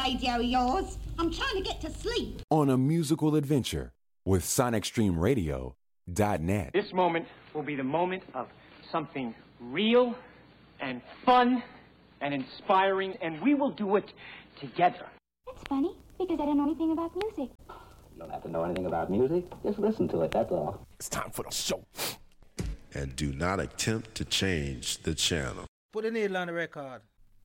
radio of yours. I'm trying to get to sleep. On a musical adventure with SonicStreamRadio.net. This moment will be the moment of something real and fun and inspiring, and we will do it together. That's funny, because I don't know anything about music. You don't have to know anything about music. Just listen to it, that's all. It's time for the show. And do not attempt to change the channel. Put the needle on the record.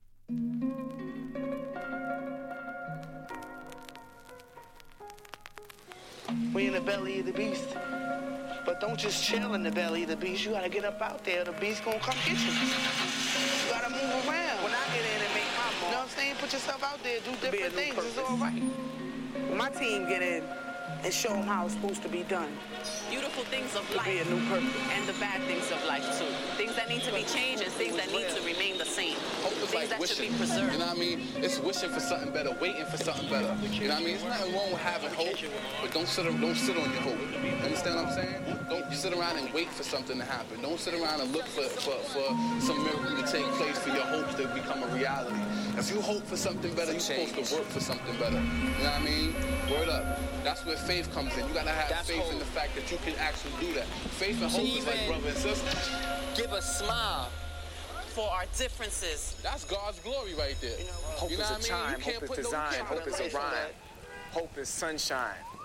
We in the belly of the beast. But don't just chill in the belly of the beast. You gotta get up out there. The beast gonna come get you. You gotta move around. When I get in and make my mark, you know what I'm saying? Put yourself out there. Do different things. It's all right. When my team get in and show them how it's supposed to be done. Beautiful things of life. Be a new purpose. And the bad things of life, too. Things that need to be changed and things that need to remain the same. Hope is things like that wishing. should be preserved. You know what I mean? It's wishing for something better, waiting for something better. You know what I mean? There's nothing wrong with having hope, but don't sit on your hope. You understand what I'm saying? Don't sit around and wait for something to happen. Don't sit around and look for some miracle to take place for your hopes to become a reality. If you hope for something better, you're supposed to work for something better. You know what I mean? Word up. That's where faith comes in. You gotta have faith in the fact that you can actually do that. Faith and hope is like brother and sister. Give a smile for our differences. That's God's glory right there. Hope is a chime, hope is design, hope is a rhyme. Hope is sunshine.